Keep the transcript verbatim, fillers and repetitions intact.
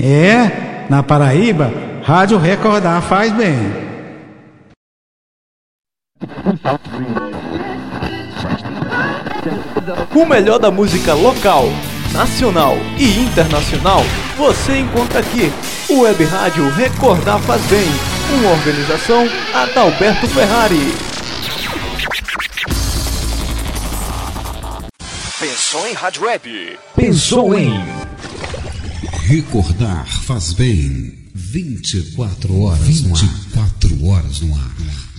É, na Paraíba, Rádio Recordar faz bem. O melhor da música local, nacional e internacional você encontra aqui. O Web Rádio Recordar faz bem. Uma organização Adalberto Ferrari. Pensou em Rádio Web? Pensou em Recordar faz bem. vinte e quatro horas no ar. vinte e quatro horas no ar.